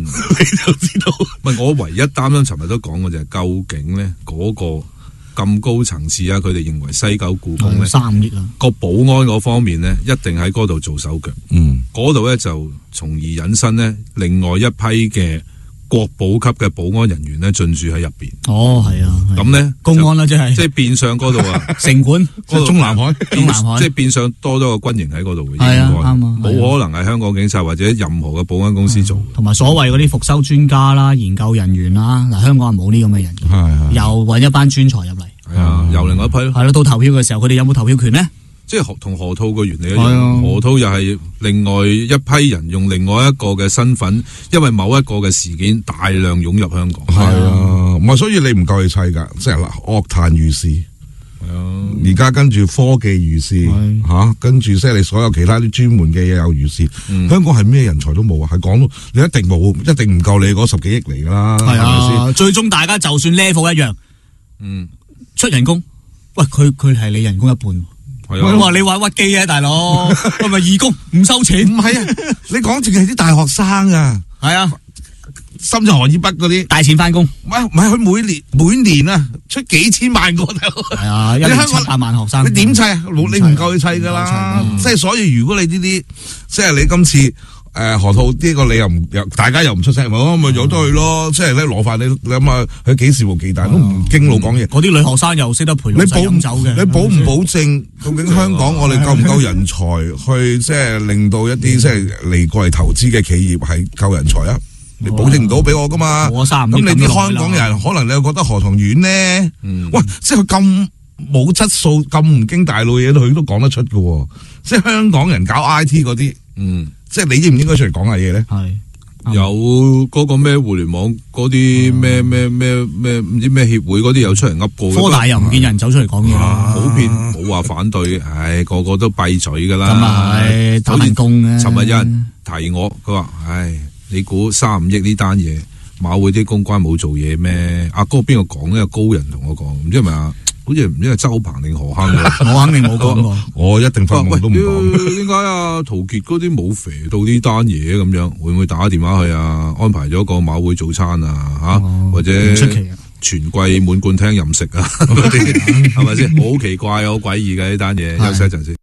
就知道。 唔係，我唯一擔心，尋日都講過就係究竟咧嗰個咁高層次啊，佢哋認為西九故宮咧 3億啊， 個保安嗰方面咧，一定喺嗰度做手腳。嗰度咧就從而引申咧，另外一批嘅國保級嘅保安人員咧進駐喺入邊。 哦，係啊， 咁咧公安啦，即係變相嗰度啊， 城管， 中南海， 即係變相多咗個軍營喺嗰度嘅。 係啊，啱啊， 冇可能係香港警察或者任何嘅保安公司做。 同埋所謂嗰啲復修專家啦、研究人員啦，嗱，香港係冇呢咁嘅人， 係又揾一班專才入嚟， 係啊，又另外一批咯。 係咯，到投票嘅時候，佢哋有冇投票權咧？ 即係同河套嘅原理一樣，河套又係另外一批人用另外一個嘅身份，因為某一個嘅事件大量湧入香港。 係啊，唔係所以你唔夠佢砌噶，即係嗱，樂壇如是， 係啊， 而家跟住科技如是吓，跟住即係你所有其他啲專門嘅嘢又如是。香港係咩人才都冇啊，係講到你一定冇，一定唔夠你嗰10幾億嚟噶啦，係咪先？ 最終大家就算 level 一樣，出人工，喂，佢係你人工一半。哇！你話屈機啊，大佬，係咪義工唔收錢？ 唔係啊，你講淨係啲大學生啊， 係啊， 深圳河以北嗰啲大錢翻工， 唔係佢每年啊出幾千萬個， 係啊，一年700萬學生， 你點砌啊？你唔夠佢砌噶啦，即係所以如果你呢啲，即係你今次。河套呢個你又唔大家又唔出聲，咪由得佢咯。即係咧攞飯，你諗下佢幾肆無忌憚，都唔經老講嘢。 嗰啲女學生又識得陪老細飲酒嘅。 你保唔保證？究竟香港我哋夠唔夠人才去即係令到一啲即係嚟過嚟投資嘅企業係夠人才啊？你保證唔到俾我噶嘛？咁你啲香港人可能你又覺得何同遠呢？喂，即係佢咁冇質素、咁唔經大腦嘢，佢都講得出嘅。即係香港人搞 IT 嗰啲，即係你應唔應該出嚟講下嘢咧？ 係有嗰個咩互聯網嗰啲咩唔知咩協會嗰啲有出嚟噏過。 科大又唔見人走出嚟講嘢， 普遍冇話反對，唉，個個都閉嘴噶啦。 咁啊係打份工嘅。 尋日有人提我，佢話：唉，你估35億呢單嘢，馬會啲公關冇做嘢咩？阿哥邊個講呢？高人同我講，唔知係咪啊？好似唔知係周鵬定何坑我肯定冇講過， 我一定發夢都唔講。 點解啊？陶傑嗰啲冇肥到呢單嘢咁樣，會唔會打電話去啊？安排咗個馬會早餐啊？或者全季滿貫聽飲食啊？嗰啲係咪先？好奇怪，好詭異嘅呢單嘢，休息一陣先。